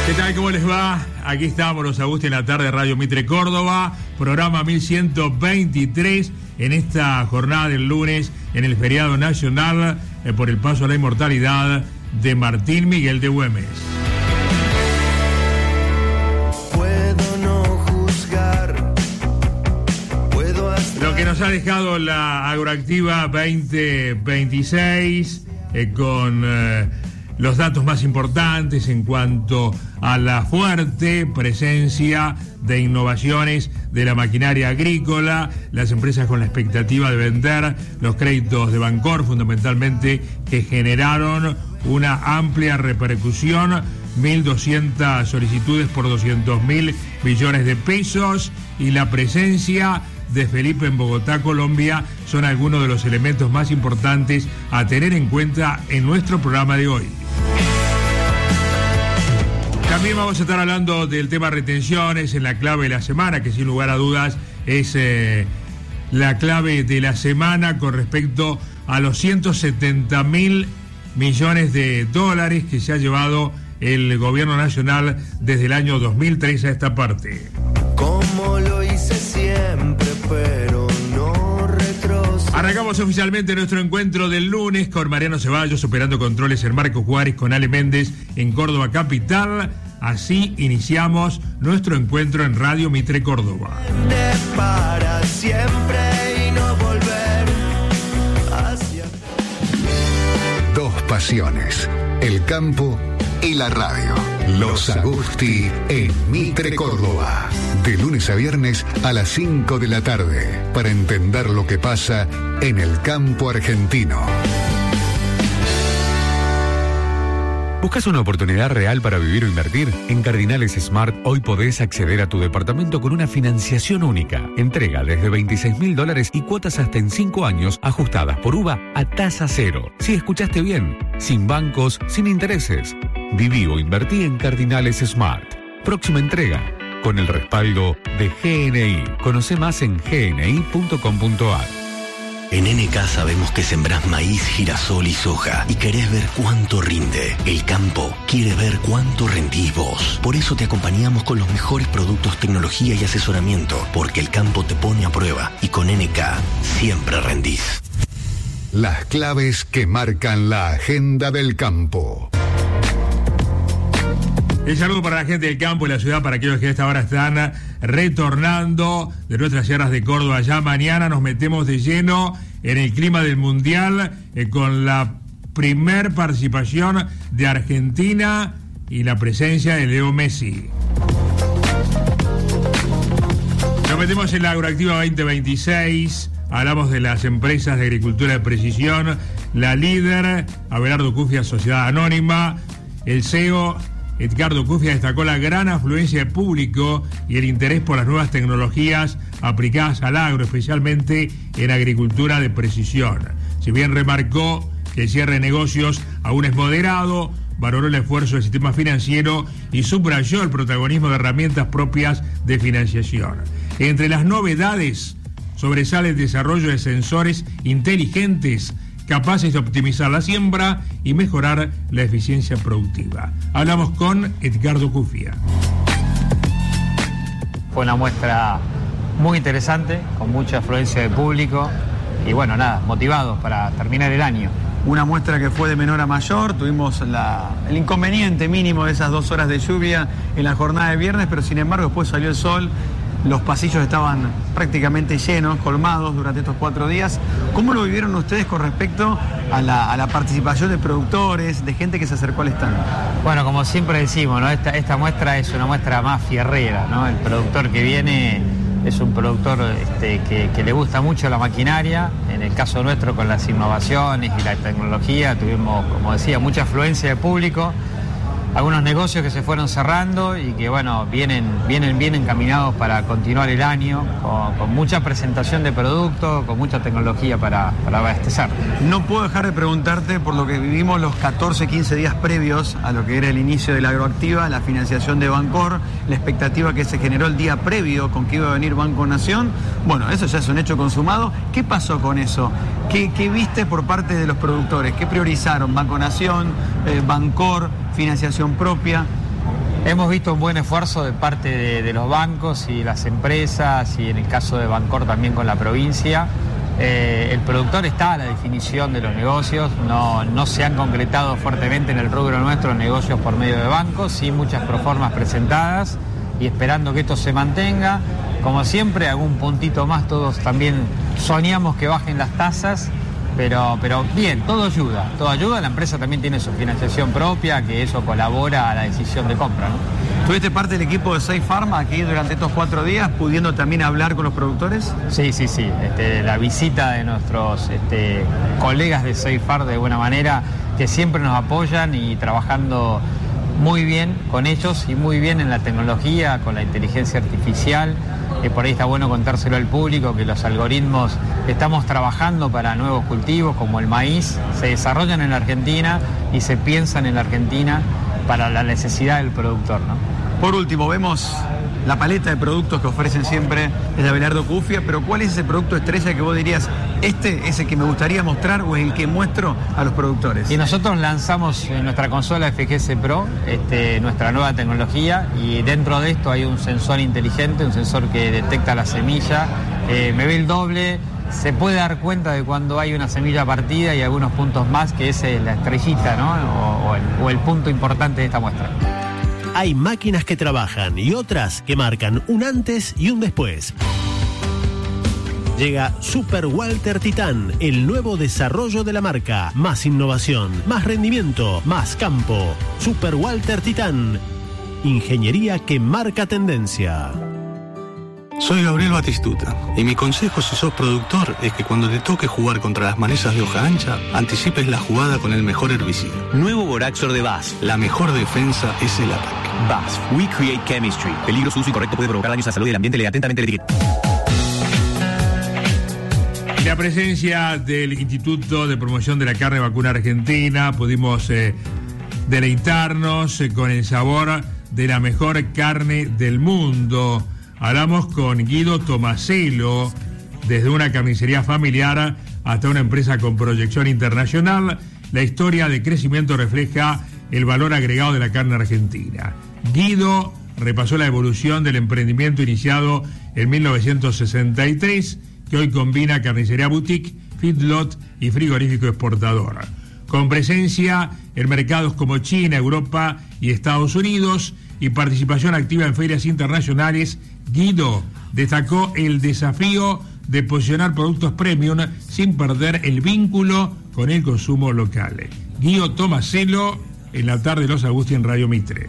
¿Qué tal? ¿Cómo les va? Aquí estamos los Agustín en la tarde de Radio Mitre Córdoba, programa 1123 en esta jornada del lunes en el feriado nacional por el paso a la inmortalidad de Martín Miguel de Güemes. Puedo no juzgar, puedo hasta... Lo que nos ha dejado la Agroactiva 2026 con los datos más importantes en cuanto a la fuerte presencia de innovaciones de la maquinaria agrícola, las empresas con la expectativa de vender, los créditos de Bancor fundamentalmente que generaron una amplia repercusión, 1.200 solicitudes por 200.000 millones de pesos, y la presencia de Felipe en Bogotá, Colombia, son algunos de los elementos más importantes a tener en cuenta en nuestro programa de hoy. También vamos a estar hablando del tema retenciones en la clave de la semana, que sin lugar a dudas es la clave de la semana con respecto a los 170.000 millones de dólares que se ha llevado el gobierno nacional desde el año 2003 a esta parte. Como lo hice siempre, pero no retrocedo. Arrancamos oficialmente nuestro encuentro del lunes con Mariano Ceballos operando controles en Marco Juárez, con Ale Méndez en Córdoba Capital. Así iniciamos nuestro encuentro en Radio Mitre Córdoba. Para siempre y no volver hacia... Dos pasiones, el campo y la radio. Los Agusti en Mitre Córdoba. De lunes a viernes a las 5 de la tarde. Para entender lo que pasa en el campo argentino. ¿Buscas una oportunidad real para vivir o invertir? En Cardinales Smart hoy podés acceder a tu departamento con una financiación única. Entrega desde $26.000 y cuotas hasta en 5 años ajustadas por UVA a tasa cero. Si escuchaste bien, sin bancos, sin intereses. Viví o invertí en Cardinales Smart. Próxima entrega, con el respaldo de GNI. Conoce más en gni.com.ar. En NK sabemos que sembrás maíz, girasol y soja y querés ver cuánto rinde. El campo quiere ver cuánto rendís vos. Por eso te acompañamos con los mejores productos, tecnología y asesoramiento, porque el campo te pone a prueba y con NK siempre rendís. Las claves que marcan la agenda del campo. Un saludo para la gente del campo y la ciudad, para aquellos que a esta hora están retornando de nuestras sierras de Córdoba. Ya mañana nos metemos de lleno en el clima del Mundial con la primer participación de Argentina y la presencia de Leo Messi. Nos metemos en la Agroactiva 2026, hablamos de las empresas de agricultura de precisión, la líder, Abelardo Cufia, Sociedad Anónima, el CEO... Edgardo Cufia destacó la gran afluencia de público y el interés por las nuevas tecnologías aplicadas al agro, especialmente en agricultura de precisión. Si bien remarcó que el cierre de negocios aún es moderado, valoró el esfuerzo del sistema financiero y subrayó el protagonismo de herramientas propias de financiación. Entre las novedades sobresale el desarrollo de sensores inteligentes capaces de optimizar la siembra y mejorar la eficiencia productiva. Hablamos con Edgardo Cufia. Fue una muestra muy interesante, con mucha afluencia de público y bueno, nada, motivados para terminar el año. Una muestra que fue de menor a mayor, tuvimos el inconveniente mínimo de esas 2 horas de lluvia en la jornada de viernes, pero sin embargo después salió el sol. Los pasillos estaban prácticamente llenos, colmados durante estos 4 días. ¿Cómo lo vivieron ustedes con respecto a la participación de productores, de gente que se acercó al stand? Bueno, como siempre decimos, ¿no? Esta muestra es una muestra más fierrera, ¿no? El productor que viene es un productor que le gusta mucho la maquinaria. En el caso nuestro, con las innovaciones y la tecnología, tuvimos, como decía, mucha afluencia de público. Algunos negocios que se fueron cerrando y que bueno, vienen bien encaminados para continuar el año, con mucha presentación de productos, con mucha tecnología para abastecer. No puedo dejar de preguntarte por lo que vivimos los 14, 15 días previos a lo que era el inicio de la Agroactiva, la financiación de Bancor, la expectativa que se generó el día previo con que iba a venir Banco Nación. Bueno, eso ya es un hecho consumado. ¿Qué pasó con eso? ¿Qué viste por parte de los productores? ¿Qué priorizaron? Banco Nación, Bancor, financiación propia. Hemos visto un buen esfuerzo de parte de los bancos y las empresas, y en el caso de Bancor también con la provincia. El productor está a la definición de los negocios, no se han concretado fuertemente en el rubro nuestro negocios por medio de bancos, sí muchas proformas presentadas y esperando que esto se mantenga. Como siempre, algún puntito más, todos también soñamos que bajen las tasas. Pero bien, todo ayuda, la empresa también tiene su financiación propia, que eso colabora a la decisión de compra, ¿no? ¿Tuviste parte del equipo de Safe Pharma aquí durante estos 4 días, pudiendo también hablar con los productores? Sí, la visita de nuestros colegas de Safe Pharma de buena manera, que siempre nos apoyan y trabajando muy bien con ellos y muy bien en la tecnología, con la inteligencia artificial. Por ahí está bueno contárselo al público, que los algoritmos estamos trabajando para nuevos cultivos como el maíz, se desarrollan en la Argentina y se piensan en la Argentina para la necesidad del productor, ¿no? Por último, vemos la paleta de productos que ofrecen siempre desde Abelardo Cufia, pero ¿cuál es ese producto estrella que vos dirías, este es el que me gustaría mostrar o es el que muestro a los productores? Y nosotros lanzamos nuestra consola FGS Pro, nuestra nueva tecnología, y dentro de esto hay un sensor inteligente, un sensor que detecta la semilla, me ve el doble, se puede dar cuenta de cuando hay una semilla partida y algunos puntos más, que esa es la estrellita, ¿no? o el punto importante de esta muestra. Hay máquinas que trabajan y otras que marcan un antes y un después. Llega Super Walter Titán, el nuevo desarrollo de la marca. Más innovación, más rendimiento, más campo. Super Walter Titán. Ingeniería que marca tendencia. Soy Gabriel Batistuta y mi consejo si sos productor es que cuando te toque jugar contra las malezas de hoja ancha, anticipes la jugada con el mejor herbicida. Nuevo Boraxor de BASF. La mejor defensa es el ataque. BASF, We Create Chemistry. Peligro, su uso incorrecto puede provocar daños a la salud y el ambiente. Lea atentamente la etiqueta. La presencia del Instituto de Promoción de la Carne Vacuna Argentina, pudimos deleitarnos con el sabor de la mejor carne del mundo. Hablamos con Guido Tomaselo, desde una carnicería familiar hasta una empresa con proyección internacional. La historia de crecimiento refleja el valor agregado de la carne argentina. Guido repasó la evolución del emprendimiento iniciado en 1963, que hoy combina carnicería boutique, feedlot y frigorífico exportador. Con presencia en mercados como China, Europa y Estados Unidos, y participación activa en ferias internacionales, Guido destacó el desafío de posicionar productos premium sin perder el vínculo con el consumo local. Guido Tomaselo, en la tarde de Los Agusti en Radio Mitre.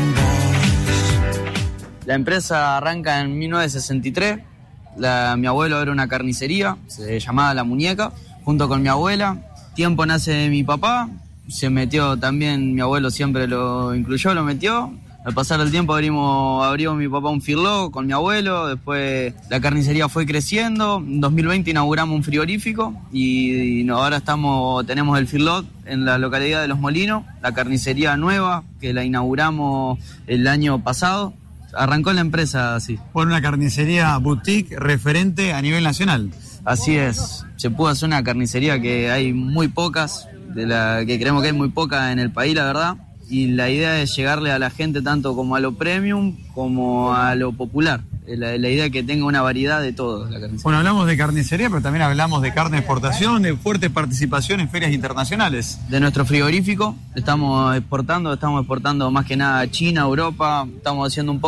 La empresa arranca en 1963. Mi abuelo era una carnicería, se llamaba La Muñeca, junto con mi abuela. Tiempo nace mi papá, se metió también, mi abuelo siempre lo incluyó, lo metió. Al pasar el tiempo abrió mi papá un feedlot con mi abuelo, después la carnicería fue creciendo. En 2020 inauguramos un frigorífico y ahora tenemos el feedlot en la localidad de Los Molinos, la carnicería nueva que la inauguramos el año pasado. Arrancó la empresa así. Por una carnicería boutique referente a nivel nacional. Así es, se pudo hacer una carnicería que hay muy pocas, que creemos que hay muy pocas en el país, la verdad. Y la idea es llegarle a la gente tanto como a lo premium como a lo popular. La idea es que tenga una variedad de todo la carnicería. Bueno, hablamos de carnicería, pero también hablamos de carne de exportación, de fuerte participación en ferias internacionales. De nuestro frigorífico estamos exportando más que nada a China, Europa, estamos haciendo un poco